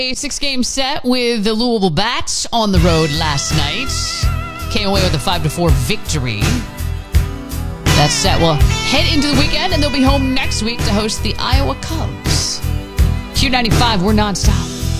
A 6-game set with the Louisville Bats on the road last night. Came away with a 5-4 victory. That set will head into the weekend, and they'll be home next week to host the Iowa Cubs. Q95, we're nonstop.